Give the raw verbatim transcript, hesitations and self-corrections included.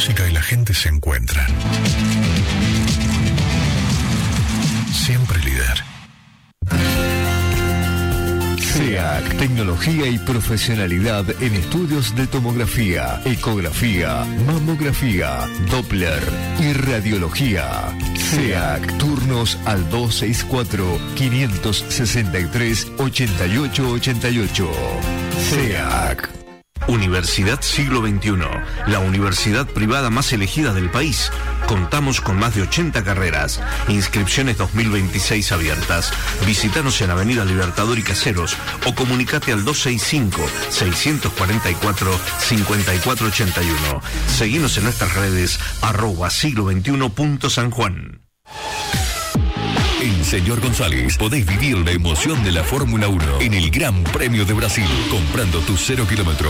música y la gente se encuentran. Siempre líder. SEAC, tecnología y profesionalidad en estudios de tomografía, ecografía, mamografía, Doppler y radiología. SEAC, turnos al dos seis cuatro, cinco seis tres, ocho ocho ocho ocho. SEAC. Universidad Siglo veintiuno, la universidad privada más elegida del país. Contamos con más de ochenta carreras. Inscripciones dos mil veintiséis abiertas. Visítanos en Avenida Libertador y Caseros o comunicate al dos seis cinco, seis cuatro cuatro, cinco cuatro ocho uno. Seguinos en nuestras redes arroba siglo veintiuno punto San Juan. En Señor González podés vivir la emoción de la Fórmula uno en el Gran Premio de Brasil, comprando tu cero kilómetro